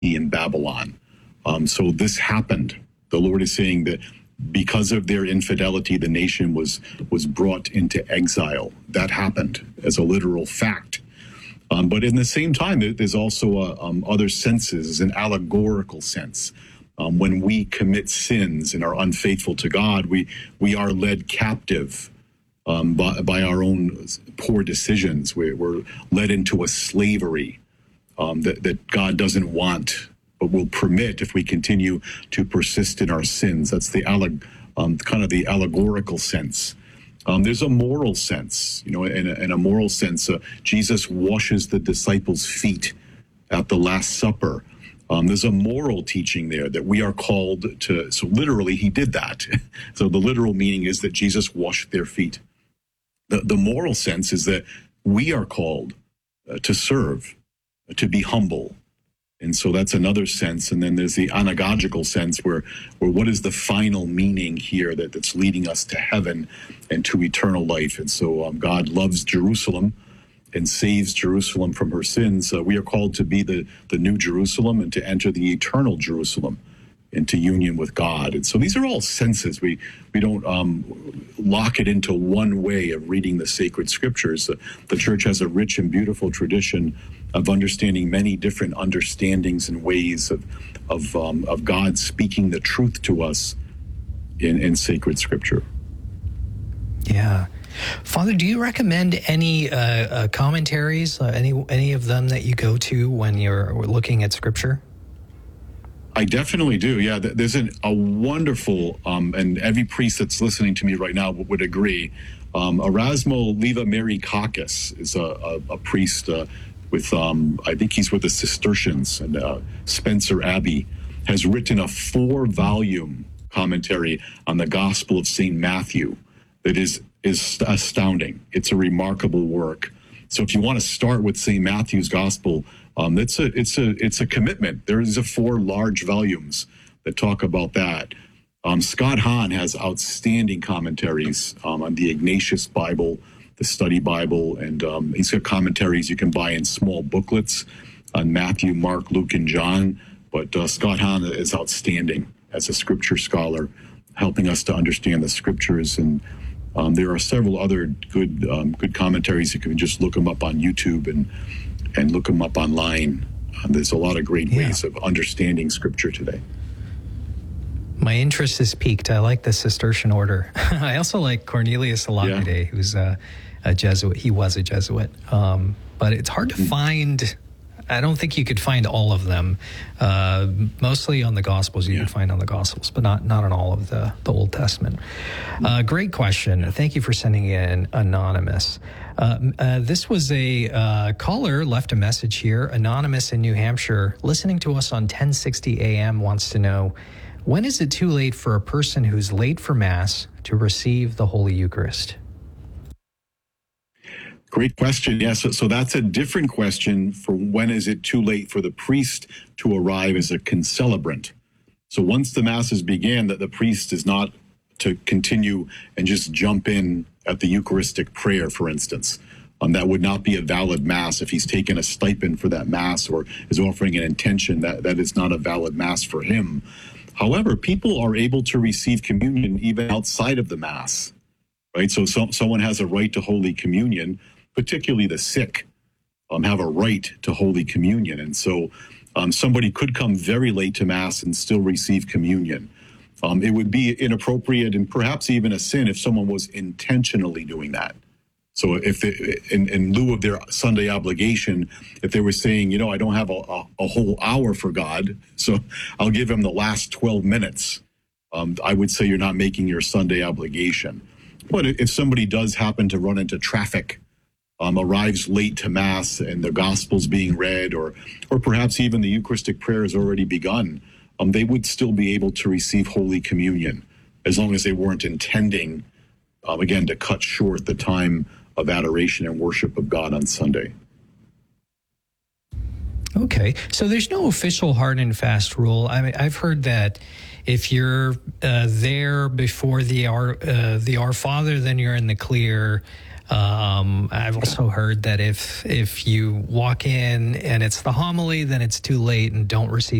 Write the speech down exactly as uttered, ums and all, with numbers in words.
in Babylon. Um, so this happened. The Lord is saying that because of their infidelity, the nation was was brought into exile. That happened as a literal fact. Um, but in the same time, there's also a, um, other senses, an allegorical sense. Um, when we commit sins and are unfaithful to God, we we are led captive um, by, by our own poor decisions. We're, we're led into a slavery um, that, that God doesn't want, but will permit if we continue to persist in our sins. That's the alleg- um, kind of the allegorical sense. Um, there's a moral sense, you know, in a, in a moral sense, uh, Jesus washes the disciples' feet at the Last Supper. Um, there's a moral teaching there that we are called to, so literally he did that. So the literal meaning is that Jesus washed their feet. The, the moral sense is that we are called uh, to serve, uh, to be humble. And so that's another sense. And then there's the anagogical sense where, where what is the final meaning here that, that's leading us to heaven and to eternal life. And so um, God loves Jerusalem and saves Jerusalem from her sins. Uh, we are called to be the, the new Jerusalem and to enter the eternal Jerusalem into union with God. And so these are all senses. We we don't um, lock it into one way of reading the sacred scriptures. The, the church has a rich and beautiful tradition of understanding many different understandings and ways of of, um, of God speaking the truth to us in, in sacred scripture. Yeah. Father, do you recommend any uh, uh, commentaries, uh, any any of them that you go to when you're looking at scripture? I definitely do. Yeah, there's an, a wonderful, um, and every priest that's listening to me right now would agree. Um, Erasmo Leva Merikakis is a, a, a priest uh, with, um, I think he's with the Cistercians, and uh, Spencer Abbey, has written a four-volume commentary on the Gospel of Saint Matthew that is is astounding. It's a remarkable work. So if you want to start with Saint Matthew's Gospel, um, it's a it's a it's a commitment. There is a four large volumes that talk about that. Um, Scott Hahn has outstanding commentaries um, on the Ignatius Bible, the Study Bible, and um, he's got commentaries you can buy in small booklets on Matthew, Mark, Luke, and John. But uh, Scott Hahn is outstanding as a scripture scholar, helping us to understand the scriptures. And um, there are several other good um, good commentaries. You can just look them up on YouTube and and look them up online. Uh, there's a lot of great yeah. ways of understanding scripture today. My interest is piqued. I like the Cistercian order. I also like Cornelius Alagide, yeah. who's a, a Jesuit. He was a Jesuit. Um, but it's hard to mm-hmm. find. I don't think you could find all of them. Uh, mostly on the Gospels, you yeah. could find on the Gospels, but not not on all of the, the Old Testament. Uh, great question. Thank you for sending in Anonymous. Uh, uh, this was a uh, caller left a message here. Anonymous in New Hampshire, listening to us on ten sixty A M, wants to know, when is it too late for a person who's late for Mass to receive the Holy Eucharist? Great question. Yes, so, so that's a different question for when is it too late for the priest to arrive as a concelebrant. So once the Masses began, that the priest is not to continue and just jump in at the Eucharistic prayer, for instance. Um, that would not be a valid Mass if he's taken a stipend for that Mass or is offering an intention. That, that is not a valid Mass for him. However, people are able to receive communion even outside of the Mass, right? So, so someone has a right to Holy Communion, particularly the sick, um, have a right to Holy Communion. And so um, somebody could come very late to Mass and still receive communion. Um, it would be inappropriate and perhaps even a sin if someone was intentionally doing that. So if they, in, in lieu of their Sunday obligation, if they were saying, you know, I don't have a, a, a whole hour for God, so I'll give him the last twelve minutes, um, I would say you're not making your Sunday obligation. But if somebody does happen to run into traffic, Um, arrives late to Mass and the Gospel's being read, or or perhaps even the Eucharistic prayer has already begun, um, they would still be able to receive Holy Communion as long as they weren't intending, um, again, to cut short the time of adoration and worship of God on Sunday. Okay, so there's no official hard and fast rule. I mean, I've heard that if you're uh, there before the Our uh, the Our Father, then you're in the clear. Um, I've also heard that if if you walk in and it's the homily, then it's too late and don't receive